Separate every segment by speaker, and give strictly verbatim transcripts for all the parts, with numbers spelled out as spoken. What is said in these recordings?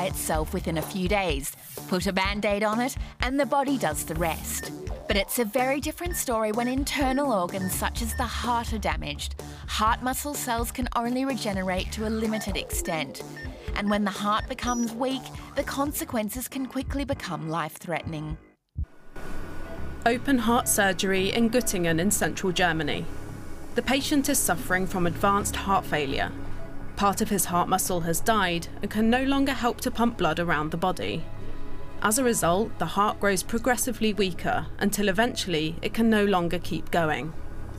Speaker 1: itself within a few days. Put a Band-Aid on it and the body does the rest. But it's a very different story when internal organs such as the heart are damaged. Heart muscle cells can only regenerate to a limited extent. And when the heart becomes weak, the consequences can quickly become life-threatening.
Speaker 2: Open heart surgery in Göttingen in central Germany. The patient is suffering from advanced heart failure. Part of his heart muscle has died and can no longer help to pump blood around the body. As a result, the heart grows progressively weaker until eventually it can no longer keep going.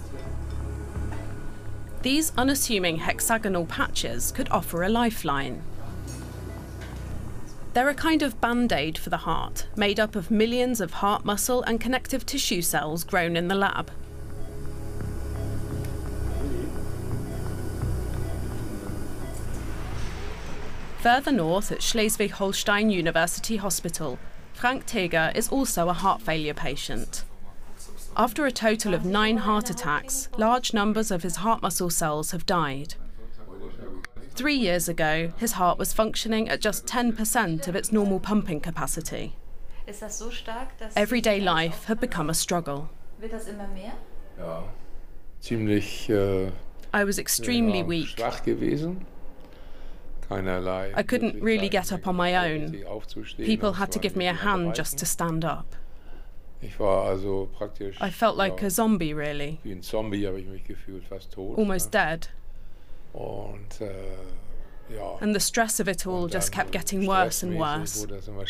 Speaker 2: These unassuming hexagonal patches could offer a lifeline. They're a kind of band-aid for the heart, made up of millions of heart muscle and connective tissue cells grown in the lab. Further north at Schleswig-Holstein University Hospital, Frank Teger is also a heart failure patient. After a total of nine heart attacks, large numbers of his heart muscle cells have died. Three years ago, his heart was functioning at just ten percent of its normal pumping capacity. Everyday life had become a struggle. I was extremely weak. I couldn't really get up on my own. People had to give me a hand just to stand up. I felt like a zombie, really. Almost dead. And the stress of it all just kept getting worse and worse.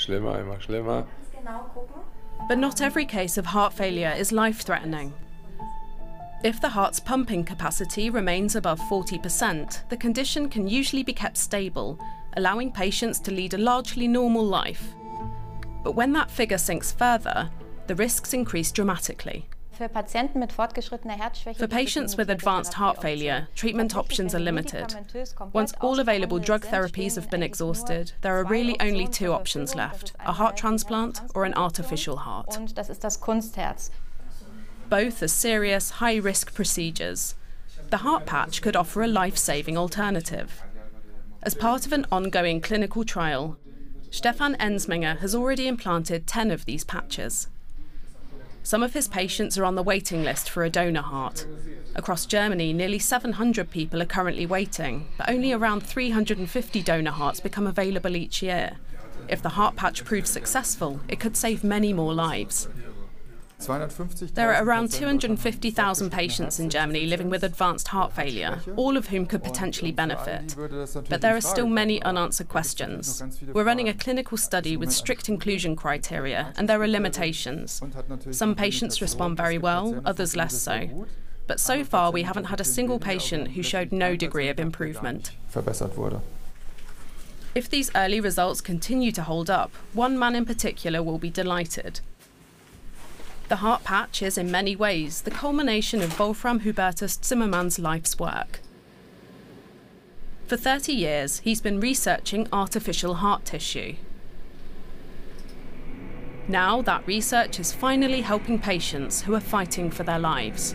Speaker 2: But not every case of heart failure is life-threatening. If the heart's pumping capacity remains above forty percent, the condition can usually be kept stable, allowing patients to lead a largely normal life. But when that figure sinks further, the risks increase dramatically. For patients with advanced heart failure, treatment options are limited. Once all available drug therapies have been exhausted, there are really only two options left: a heart transplant or an artificial heart. Both are serious, high-risk procedures. The heart patch could offer a life-saving alternative. As part of an ongoing clinical trial, Stefan Ensminger has already implanted ten of these patches. Some of his patients are on the waiting list for a donor heart. Across Germany, nearly seven hundred people are currently waiting, but only around three hundred fifty donor hearts become available each year. If the heart patch proves successful, it could save many more lives. There are around two hundred fifty thousand patients in Germany living with advanced heart failure, all of whom could potentially benefit. But there are still many unanswered questions. We're running a clinical study with strict inclusion criteria, and there are limitations. Some patients respond very well, others less so. But so far, we haven't had a single patient who showed no degree of improvement. If these early results continue to hold up, one man in particular will be delighted. The heart patch is in many ways the culmination of Wolfram Hubertus Zimmermann's life's work. For thirty years, he's been researching artificial heart tissue. Now that research is finally helping patients who are fighting for their lives.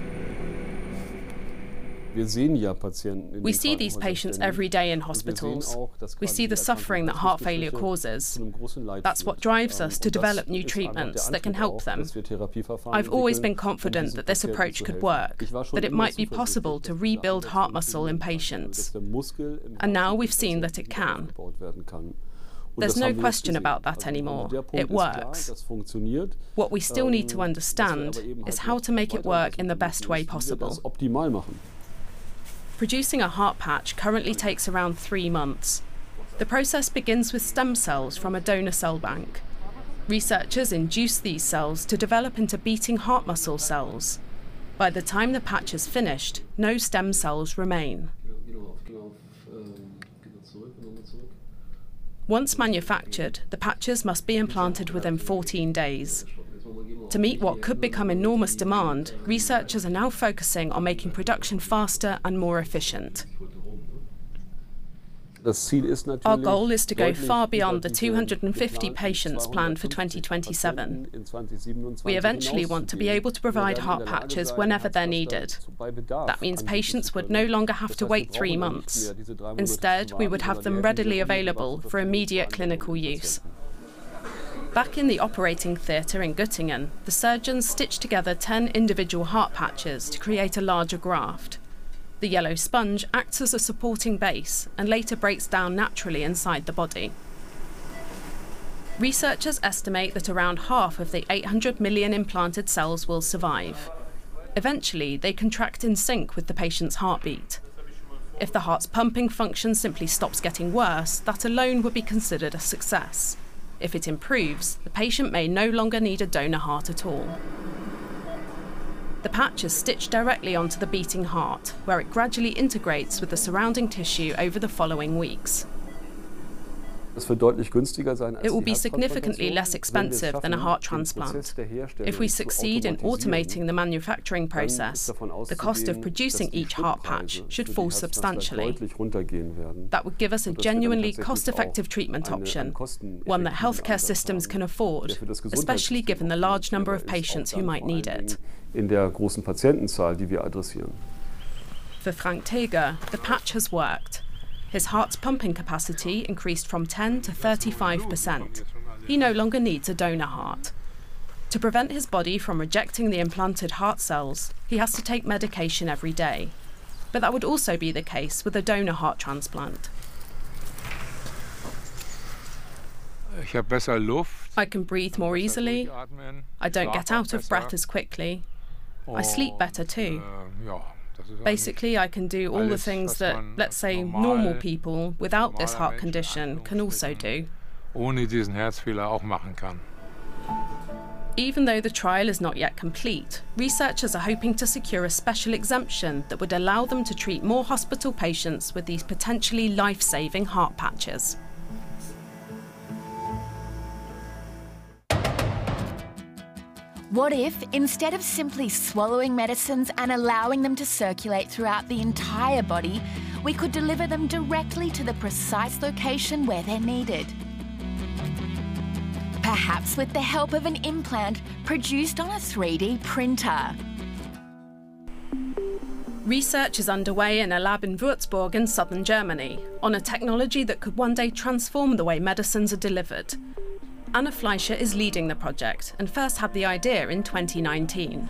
Speaker 2: We see these patients every day in hospitals. We see the suffering that heart failure causes. That's what drives us to develop new treatments that can help them. I've always been confident that this approach could work, that it might be possible to rebuild heart muscle in patients. And now we've seen that it can. There's no question about that anymore. It works. What we still need to understand is how to make it work in the best way possible. Producing a heart patch currently takes around three months. The process begins with stem cells from a donor cell bank. Researchers induce these cells to develop into beating heart muscle cells. By the time the patch is finished, no stem cells remain. Once manufactured, the patches must be implanted within fourteen days. To meet what could become enormous demand, researchers are now focusing on making production faster and more efficient. Our goal is to go far beyond the two hundred fifty patients planned for twenty twenty-seven. We eventually want to be able to provide heart patches whenever they're needed. That means patients would no longer have to wait three months. Instead, we would have them readily available for immediate clinical use. Back in the operating theatre in Göttingen, the surgeons stitched together ten individual heart patches to create a larger graft. The yellow sponge acts as a supporting base and later breaks down naturally inside the body. Researchers estimate that around half of the eight hundred million implanted cells will survive. Eventually, they contract in sync with the patient's heartbeat. If the heart's pumping function simply stops getting worse, that alone would be considered a success. If it improves, the patient may no longer need a donor heart at all. The patch is stitched directly onto the beating heart, where it gradually integrates with the surrounding tissue over the following weeks. It will be significantly less expensive than a heart transplant. If we succeed in automating the manufacturing process, the cost of producing each heart patch should fall substantially. That would give us a genuinely cost-effective treatment option, one that healthcare systems can afford, especially given the large number of patients who might need it. For Frank Teger, the patch has worked. His heart's pumping capacity increased from ten to thirty-five percent. He no longer needs a donor heart. To prevent his body from rejecting the implanted heart cells, he has to take medication every day. But that would also be the case with a donor heart transplant. I can breathe more easily. I don't get out of breath as quickly. I sleep better too. Basically, I can do all the things that, let's say, normal people without this heart condition can also do. Even though the trial is not yet complete, researchers are hoping to secure a special exemption that would allow them to treat more hospital patients with these potentially life-saving heart patches.
Speaker 1: What if, instead of simply swallowing medicines and allowing them to circulate throughout the entire body, we could deliver them directly to the precise location where they're needed? Perhaps with the help of an implant produced on a three D printer.
Speaker 2: Research is underway in a lab in Würzburg in southern Germany on a technology that could one day transform the way medicines are delivered. Anna Fleischer is leading the project and first had the idea in twenty nineteen.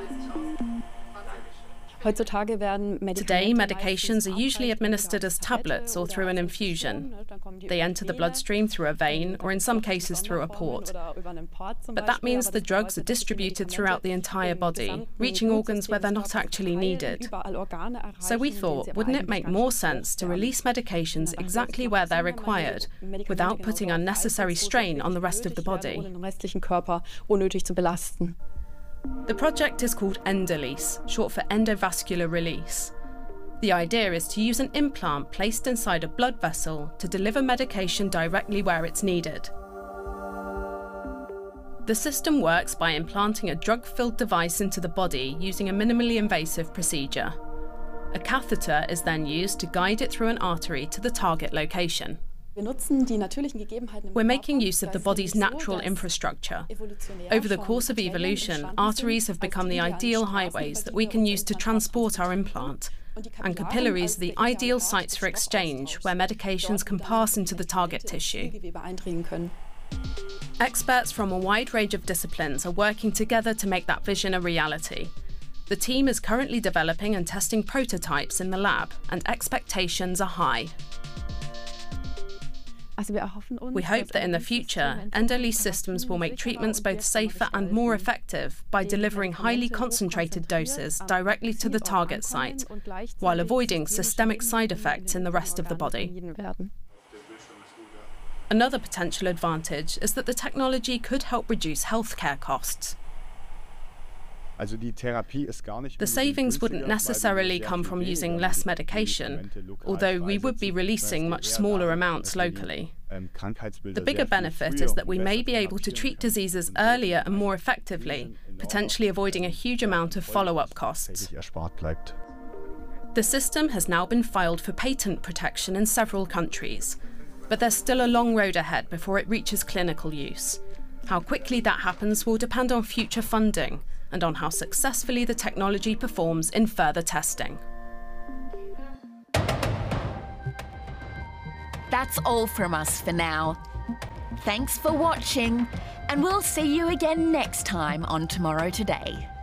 Speaker 2: Today, medications are usually administered as tablets or through an infusion. They enter the bloodstream through a vein or in some cases through a port. But that means the drugs are distributed throughout the entire body, reaching organs where they're not actually needed. So we thought, wouldn't it make more sense to release medications exactly where they're required, without putting unnecessary strain on the rest of the body? The project is called Endolise, short for endovascular release. The idea is to use an implant placed inside a blood vessel to deliver medication directly where it's needed. The system works by implanting a drug-filled device into the body using a minimally invasive procedure. A catheter is then used to guide it through an artery to the target location. We're making use of the body's natural infrastructure. Over the course of evolution, arteries have become the ideal highways that we can use to transport our implant, and capillaries are the ideal sites for exchange where medications can pass into the target tissue. Experts from a wide range of disciplines are working together to make that vision a reality. The team is currently developing and testing prototypes in the lab, and expectations are high. We hope that in the future, Endolise systems will make treatments both safer and more effective by delivering highly concentrated doses directly to the target site, while avoiding systemic side effects in the rest of the body. Another potential advantage is that the technology could help reduce healthcare costs. The savings wouldn't necessarily come from using less medication, although we would be releasing much smaller amounts locally. The bigger benefit is that we may be able to treat diseases earlier and more effectively, potentially avoiding a huge amount of follow-up costs. The system has now been filed for patent protection in several countries, but there's still a long road ahead before it reaches clinical use. How quickly that happens will depend on future funding and on how successfully the technology performs in further testing.
Speaker 1: That's all from us for now. Thanks for watching, and we'll see you again next time on Tomorrow Today.